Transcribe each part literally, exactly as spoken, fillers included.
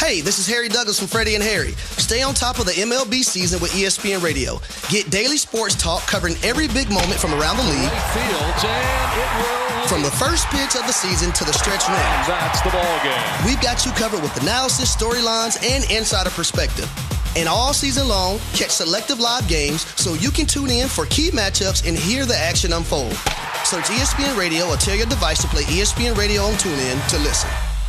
Hey, this is Harry Douglas from Freddie and Harry. Stay on top of the M L B season with E S P N Radio. Get daily sports talk covering every big moment from around the league. Right fields, and it will. From the first pitch of the season to the stretch run. That's the ball game. We've got you covered with analysis, storylines, and insider perspective. And all season long, catch selective live games so you can tune in for key matchups and hear the action unfold. Search E S P N Radio or tell your device to play E S P N Radio on TuneIn to listen.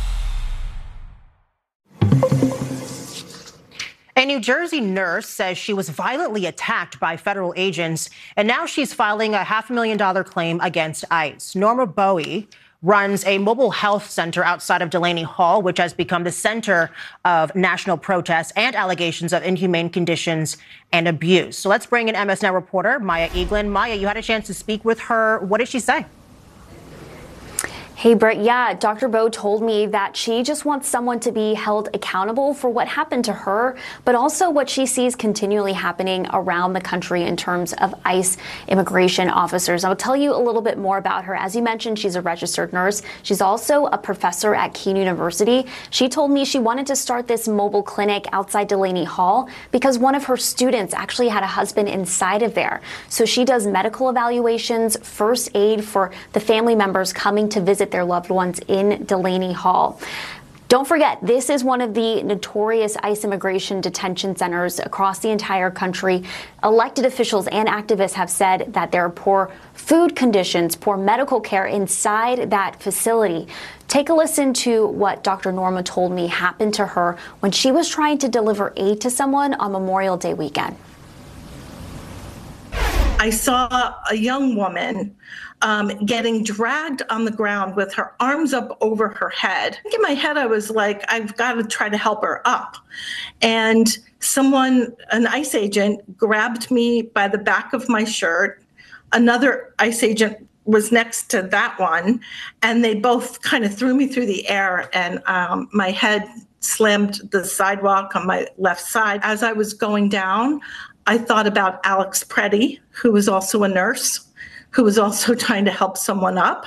A New Jersey nurse says she was violently attacked by federal agents, and now she's filing a half a million dollar claim against ICE. Norma Bowie runs a mobile health center outside of Delaney Hall, which has become the center of national protests and allegations of inhumane conditions and abuse. So let's bring in M S N reporter Maya Eaglin. Maya, you had a chance to speak with her. What did she say? Hey, Britt, yeah, Doctor Bowe told me that she just wants someone to be held accountable for what happened to her, but also what she sees continually happening around the country in terms of ICE immigration officers. I'll tell you a little bit more about her. As you mentioned, she's a registered nurse. She's also a professor at Keene University. She told me she wanted to start this mobile clinic outside Delaney Hall because one of her students actually had a husband inside of there. So she does medical evaluations, first aid for the family members coming to visit their loved ones in Delaney Hall. Don't forget, this is one of the notorious ICE immigration detention centers across the entire country. Elected officials and activists have said that there are poor food conditions, poor medical care inside that facility. Take a listen to what Doctor Norma told me happened to her when she was trying to deliver aid to someone on Memorial Day weekend. I saw a young woman um, getting dragged on the ground with her arms up over her head. In my head, I was like, I've got to try to help her up. And someone, an ICE agent, grabbed me by the back of my shirt. Another ICE agent was next to that one, and they both kind of threw me through the air, and um, my head slammed the sidewalk on my left side. As I was going down, I thought about Alex Preddy, who was also a nurse, who was also trying to help someone up.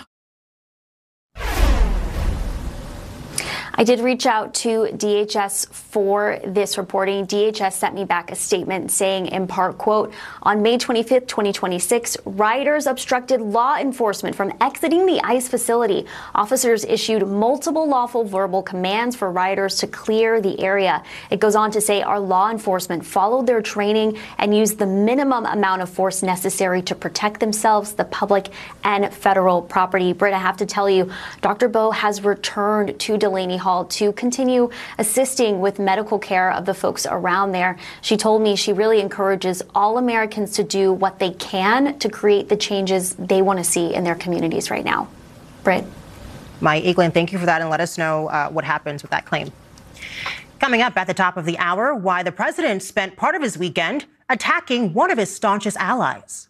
I did reach out to D H S for this reporting. D H S sent me back a statement saying, in part, quote, on May twenty-fifth, twenty twenty-six, rioters obstructed law enforcement from exiting the ICE facility. Officers issued multiple lawful verbal commands for rioters to clear the area. It goes on to say our law enforcement followed their training and used the minimum amount of force necessary to protect themselves, the public, and federal property. Britt, I have to tell you, Doctor Bowe has returned to Delaney Hall to continue assisting with medical care of the folks around there. She told me she really encourages all Americans to do what they can to create the changes they want to see in their communities right now. Britt. Maya Eaglin, thank you for that, and let us know uh, what happens with that claim. Coming up at the top of the hour, why the president spent part of his weekend attacking one of his staunchest allies.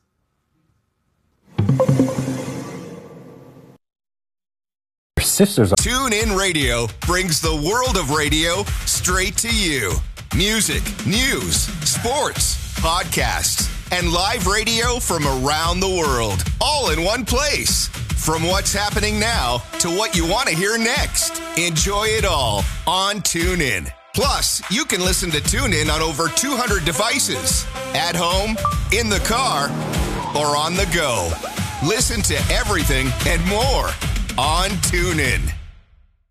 Sisters. Tune In Radio brings the world of radio straight to you. Music, news, sports, podcasts, and live radio from around the world, all in one place. From what's happening now to what you want to hear next. Enjoy it all on TuneIn. Plus, you can listen to TuneIn on over two hundred devices. At home, in the car, or on the go. Listen to everything and more on TuneIn.